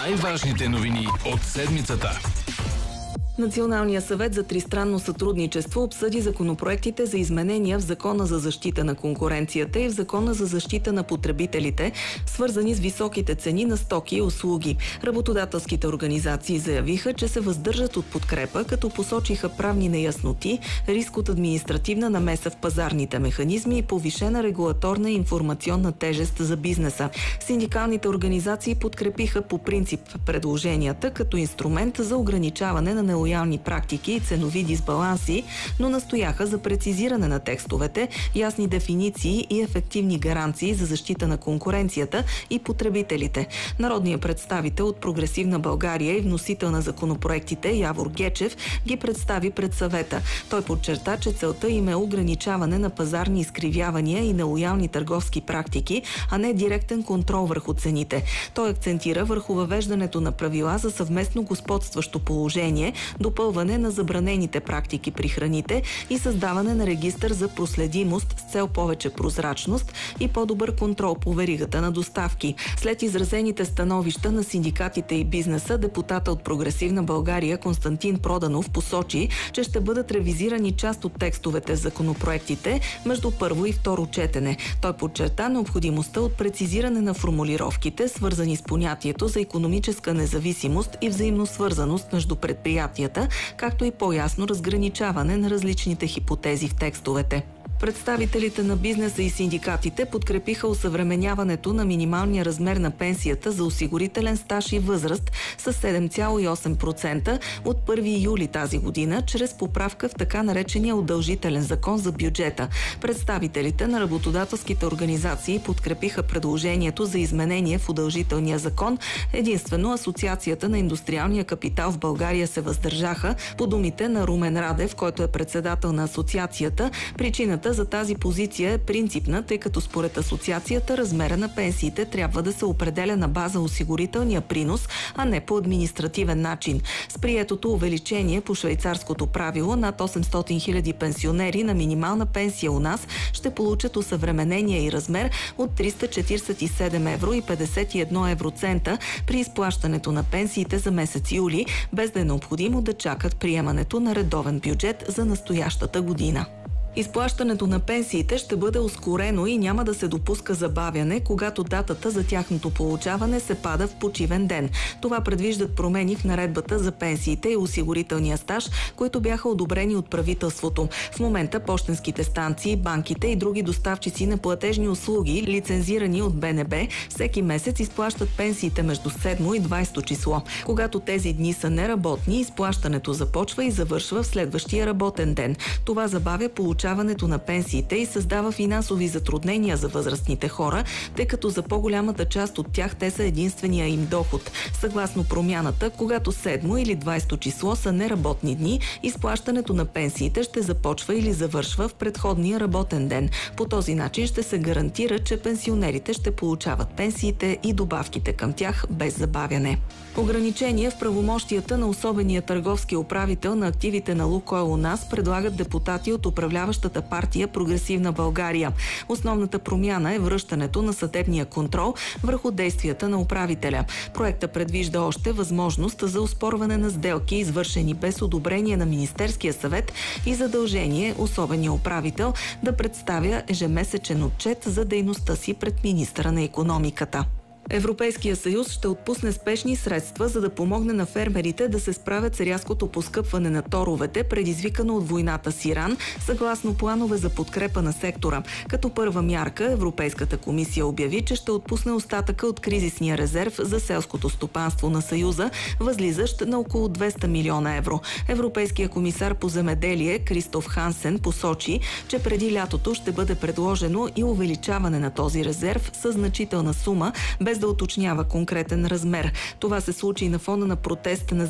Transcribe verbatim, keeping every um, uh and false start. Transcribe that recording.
Най-важните новини от седмицата. Националният съвет за тристранно сътрудничество обсъди законопроектите за изменения в Закона за защита на конкуренцията и в Закона за защита на потребителите, свързани с високите цени на стоки и услуги. Работодателските организации заявиха, че се въздържат от подкрепа, като посочиха правни неясноти, риск от административна намеса в пазарните механизми и повишена регулаторна и информационна тежест за бизнеса. Синдикалните организации подкрепиха по принцип предложенията като инструмент за ограничаване на нелоялни практики и ценови дисбаланси, но настояха за прецизиране на текстовете, ясни дефиниции и ефективни гаранции за защита на конкуренцията и потребителите. Народният представител от Прогресивна България и вносител на законопроектите Явор Гечев ги представи пред съвета. Той подчерта, че целта им е ограничаване на пазарни изкривявания и нелоялни търговски практики, а не директен контрол върху цените. Той акцентира върху въвеждането на правила за съвместно господстващо положение, допълване на забранените практики при храните и създаване на регистър за проследимост с цел повече прозрачност и по-добър контрол по веригата на доставки. След изразените становища на синдикатите и бизнеса, депутата от Прогресивна България Константин Проданов посочи, че ще бъдат ревизирани част от текстовете в законопроектите между първо и второ четене. Той подчерта необходимостта от прецизиране на формулировките, свързани с понятието за икономическа независимост и взаимно свързаност между предприятията, както и по-ясно разграничаване на различните хипотези в текстовете. Представителите на бизнеса и синдикатите подкрепиха осъвременяването на минималния размер на пенсията за осигурителен стаж и възраст с седем цяло и осем процента от първи юли тази година, чрез поправка в така наречения удължителен закон за бюджета. Представителите на работодателските организации подкрепиха предложението за изменение в удължителния закон. Единствено Асоциацията на индустриалния капитал в България се въздържаха. По думите на Румен Радев, който е председател на асоциацията, причината за тази позиция е принципна, тъй като според асоциацията размера на пенсиите трябва да се определя на база осигурителния принос, а не по административен начин. С приетото увеличение по швейцарското правило над осемстотин хиляди пенсионери на минимална пенсия у нас ще получат осъвременения и размер от триста четиридесет и седем евро и петдесет и едно евроцента при изплащането на пенсиите за месец юли, без да е необходимо да чакат приемането на редовен бюджет за настоящата година. Изплащането на пенсиите ще бъде ускорено и няма да се допуска забавяне, когато датата за тяхното получаване се пада в почивен ден. Това предвиждат промени в наредбата за пенсиите и осигурителния стаж, които бяха одобрени от правителството. В момента пощенските станции, банките и други доставчици на платежни услуги, лицензирани от Б Н Б, всеки месец изплащат пенсиите между седмо и двайсето число. Когато тези дни са неработни, изплащането започва и завършва в следващия работен ден. Това забавя получаването Получаването на пенсиите и създава финансови затруднения за възрастните хора, тъй като за по-голямата част от тях те са единствения им доход. Съгласно промяната, когато седмо или двайсето число са неработни дни, изплащането на пенсиите ще започва или завършва в предходния работен ден. По този начин ще се гарантира, че пенсионерите ще получават пенсиите и добавките към тях без забавяне. Ограничение в правомощията на особения търговски управител на активите на Лукойл у нас предлагат депутати от управляващата партия Прогресивна България. Основната промяна е връщането на съдебния контрол върху действията на управителя. Проекта предвижда още възможност за оспорване на сделки, извършени без одобрение на Министерския съвет, и задължение особения управител да представя ежемесечен отчет за дейността си пред министъра на икономиката. Европейския съюз ще отпусне спешни средства, за да помогне на фермерите да се справят с рязкото поскъпване на торовете, предизвикано от войната с Иран, съгласно планове за подкрепа на сектора. Като първа мярка Европейската комисия обяви, че ще отпусне остатъка от кризисния резерв за селското стопанство на Съюза, възлизащ на около двеста милиона евро. Европейския комисар по земеделие Кристоф Хансен посочи, че преди лятото ще бъде предложено и увеличаване на този резерв със значителна сума, без да уточнява конкретен размер. Това се случи на фона на протест на